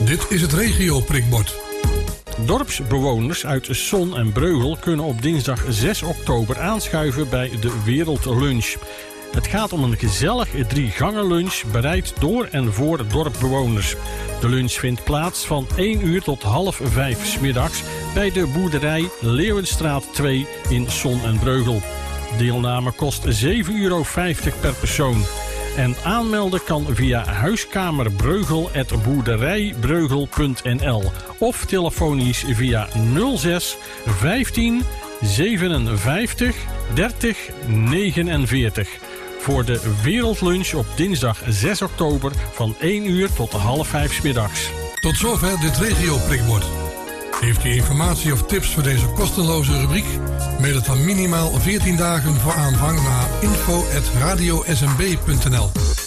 Dit is het regio-prikbord. Dorpsbewoners uit Son en Breugel kunnen op dinsdag 6 oktober aanschuiven bij de Wereldlunch. Het gaat om een gezellig 3-gangen lunch bereid door en voor dorpbewoners. De lunch vindt plaats van 1 uur tot 4:30 's middags bij de boerderij Leeuwenstraat 2 in Son en Breugel. Deelname kost €7,50 per persoon. En aanmelden kan via huiskamerbreugel@boerderijbreugel.nl of telefonisch via 06 15 57 30 49. Voor de Wereldlunch op dinsdag 6 oktober van 1 uur tot 4:30 's middags. Tot zover dit regio-prikbord. Heeft u informatie of tips voor deze kostenloze rubriek? Mail het dan minimaal 14 dagen voor aanvang naar info@radiosmb.nl.